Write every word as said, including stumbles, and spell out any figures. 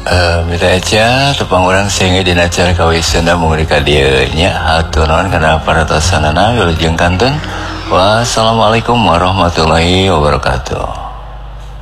Uh, minta aja tepang orang sehingga dinacar kawisana mengurika dia nya haturan kana para tasanana wilujeng kanten. Wassalamualaikum warahmatullahi wabarakatuh.